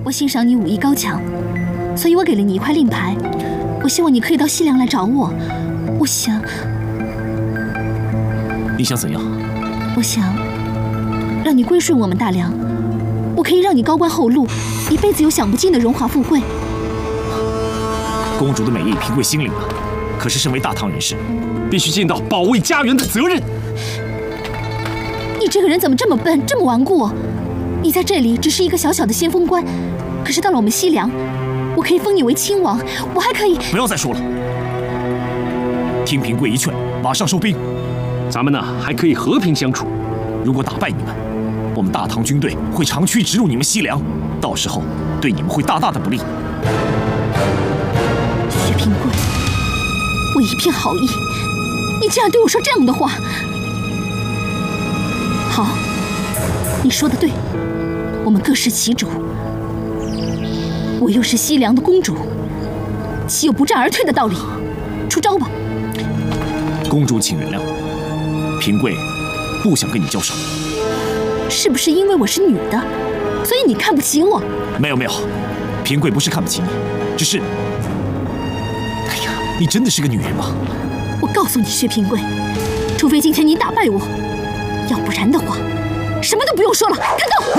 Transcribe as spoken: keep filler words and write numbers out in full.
我欣赏你武艺高强，所以我给了你一块令牌。我希望你可以到西凉来找我。我想， 你想怎样？ 我想让你归顺我们大梁，我可以让你高官厚禄，一辈子有享不尽的荣华富贵。 公主的美意，平贵心领了。可是身为大唐人士， 必须尽到保卫家园的责任。 你这个人怎么这么笨，这么顽固？你在这里只是一个小小的先锋官，可是到了我们西凉，我可以封你为亲王，我还可以…… 不要再说了，听平贵一劝，马上收兵。 咱们呢还可以和平相处。 如果打败你们，我们大唐军队会长驱直入你们西凉，到时候对你们会大大的不利。 薛平贵，我一片好意，你竟然对我说这样的话！好，你说的对，我们各是其主。我又是西凉的公主，岂有不战而退的道理？出招吧！ 公主，请原谅，平贵不想跟你交手。 是不是因为我是女的，所以你看不起我？ 没有没有，平贵不是看不起你，只是……哎呀，你真的是个女人吗？ 我告诉你，薛平贵，除非今天你打败我，要不然的话，什么都不用说了，看够！